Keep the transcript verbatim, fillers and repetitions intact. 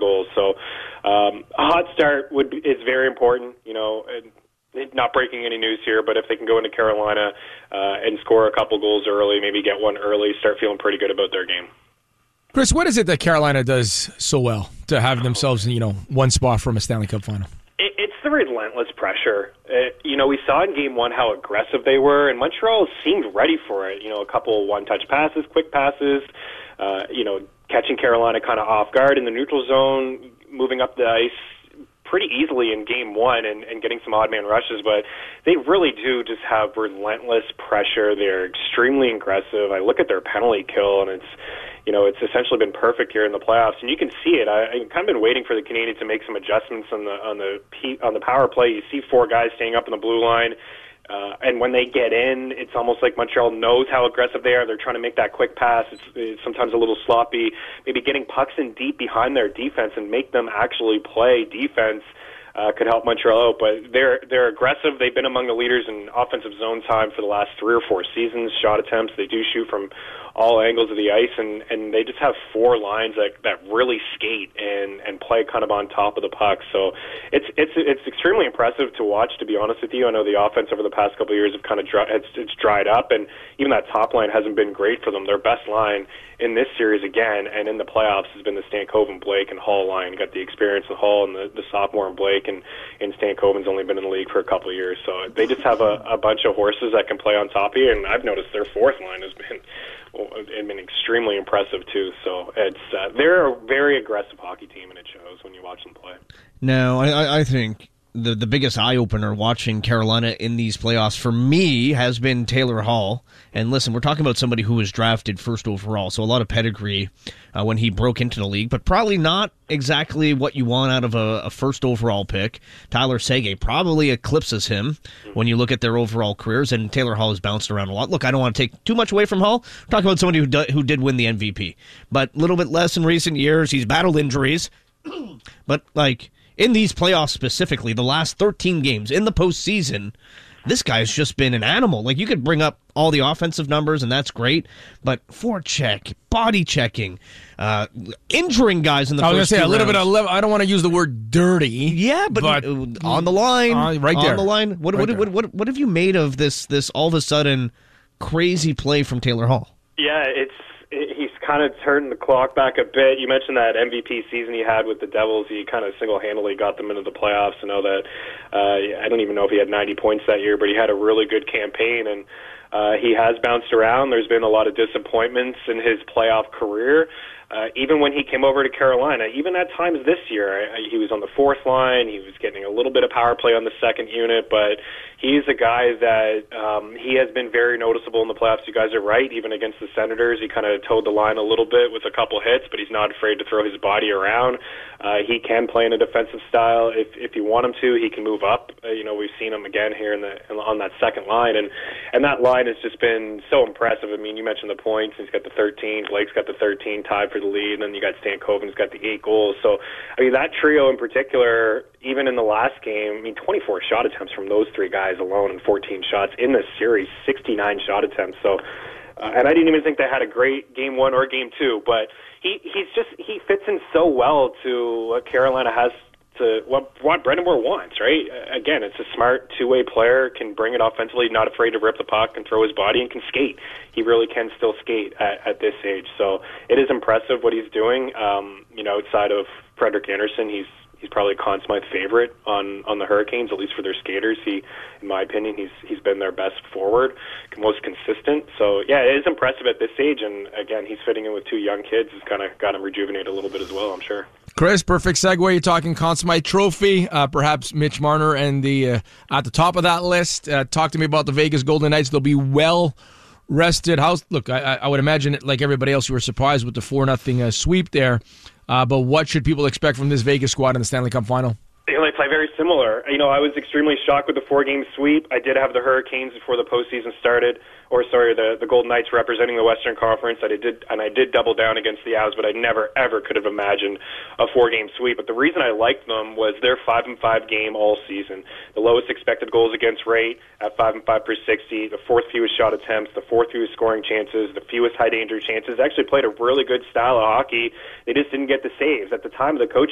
goals. So um, a hot start would be, is very important, you know, and not breaking any news here, but if they can go into Carolina uh, and score a couple goals early, maybe get one early, start feeling pretty good about their game. Chris, what is it that Carolina does so well to have themselves, you know, one spot from a Stanley Cup final? It, it's the relentless pressure. It, you know, we saw in game one how aggressive they were, and Montreal seemed ready for it. You know, a couple one-touch passes, quick passes, uh, you know, catching Carolina kind of off guard in the neutral zone, moving up the ice pretty easily in game one and, and getting some odd man rushes, but they really do just have relentless pressure. They're extremely aggressive. I look at their penalty kill, and it's, you know, it's essentially been perfect here in the playoffs, and you can see it. I, I've kind of been waiting for the Canadiens to make some adjustments on the on the on the power play. You see four guys staying up in the blue line. Uh, and when they get in, it's almost like Montreal knows how aggressive they are. They're trying to make that quick pass. It's, it's sometimes a little sloppy. Maybe getting pucks in deep behind their defense and make them actually play defense uh, could help Montreal out. But they're they're aggressive. They've been among the leaders in offensive zone time for the last three or four seasons. Shot attempts. They do shoot from all angles of the ice, and, and they just have four lines that, that really skate and, and play kind of on top of the puck. So it's it's it's extremely impressive to watch, to be honest with you. I know the offense over the past couple of years have kind of dry, it's, it's dried up, and even that top line hasn't been great for them. Their best line in this series again and in the playoffs has been the Stankoven, Blake, and Hall line. You got the experience of Hall and the, the sophomore and Blake, and, and Stankoven's only been in the league for a couple of years. So they just have a, a bunch of horses that can play on top of you, and I've noticed their fourth line has been It's been extremely impressive, too. So it's uh, they're a very aggressive hockey team, and it shows when you watch them play. No, I, I think the, the biggest eye-opener watching Carolina in these playoffs for me has been Taylor Hall. And listen, we're talking about somebody who was drafted first overall, so a lot of pedigree uh, when he broke into the league, but probably not exactly what you want out of a, a first overall pick. Tyler Seguin probably eclipses him when you look at their overall careers, and Taylor Hall has bounced around a lot. Look, I don't want to take too much away from Hall. We're talking about somebody who, do, who did win the M V P, but a little bit less in recent years. He's battled injuries, but like in these playoffs specifically, the last thirteen games in the postseason, this guy's just been an animal. Like, you could bring up all the offensive numbers, and that's great, but forecheck, body checking, uh, injuring guys in the I was first going to say, a little rounds. bit of, I don't want to use the word dirty. Yeah, but, but on the line, uh, right on there. the line. What, right what, what, what, what have you made of this, this all of a sudden crazy play from Taylor Hall? Yeah, it's he's kind of turned the clock back a bit. You mentioned that M V P season he had with the Devils. He kind of single-handedly got them into the playoffs. I know that uh, I don't even know if he had ninety points that year, but he had a really good campaign, and uh, he has bounced around. There's been a lot of disappointments in his playoff career. Uh, even when he came over to Carolina, even at times this year, I, he was on the fourth line. He was getting a little bit of power play on the second unit, but he's a guy that um, he has been very noticeable in the playoffs. You guys are right. Even against the Senators, he kind of towed the line a little bit with a couple hits, but he's not afraid to throw his body around. Uh, he can play in a defensive style. If if you want him to, he can move up. Uh, you know, we've seen him again here in the on that second line, and and that line has just been so impressive. I mean, you mentioned the points. He's got the thirteen. Blake's got the thirteen, tied for the lead, and then you got Stankoven's got the eight goals. So, I mean, that trio in particular, even in the last game, I mean, twenty-four shot attempts from those three guys alone and fourteen shots in this series, sixty-nine shot attempts. So, uh, and I didn't even think they had a great game one or game two, but he he's just, he fits in so well to what Carolina has to, what, what Brendan Moore wants, right? Again, it's a smart two-way player, can bring it offensively, not afraid to rip the puck and throw his body, and can skate. He really can still skate at, at this age. So it is impressive what he's doing. Um, you know, outside of Frederik Andersen, he's he's probably Conn Smythe favorite on, on the Hurricanes, at least for their skaters. He, in my opinion, he's he's been their best forward, most consistent. So, yeah, it is impressive at this age, and, again, he's fitting in with two young kids. It's kind of got him rejuvenated a little bit as well, I'm sure. Chris, perfect segue. You're talking Conn Smythe Trophy. Uh, perhaps Mitch Marner and the uh, at the top of that list. Uh, talk to me about the Vegas Golden Knights. They'll be well rested. How's, look, I, I would imagine, like everybody else, you were surprised with the four nothing uh, sweep there. Uh, but what should people expect from this Vegas squad in the Stanley Cup final? They play very similar. You know, I was extremely shocked with the four-game sweep. I did have the Hurricanes before the postseason started, or sorry, the the Golden Knights representing the Western Conference. I did, and I did double down against the Avs, but I never ever could have imagined a four-game sweep. But the reason I liked them was their five and five game all season. The lowest expected goals against rate at five and five per sixty. The fourth fewest shot attempts. The fourth fewest scoring chances. The fewest high danger chances. Actually played a really good style of hockey. They just didn't get the saves at the time of the coaching